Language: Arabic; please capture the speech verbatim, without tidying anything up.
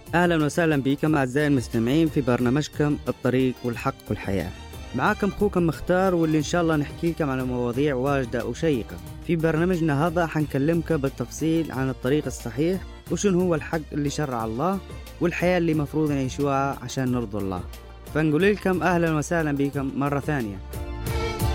أهلا وسهلا بكم أعزائي المستمعين في برنامجكم الطريق والحق والحياة. معاكم أخوكم مختار، واللي إن شاء الله نحكي لكم على مواضيع واجدة وشيقة. في برنامجنا هذا حنكلمك بالتفصيل عن الطريق الصحيح، وشن هو الحق اللي شرع الله، والحياة اللي مفروض نعيشوها عشان نرضي الله. فنقول لكم أهلا وسهلا بكم مرة ثانية.